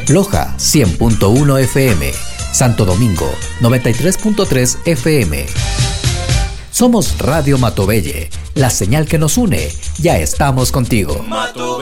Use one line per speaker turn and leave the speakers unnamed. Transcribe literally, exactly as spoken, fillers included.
Loja cien punto uno F M, Santo Domingo noventa y tres punto tres F M. Somos Radio Matovelle, la señal que nos une. Ya estamos contigo.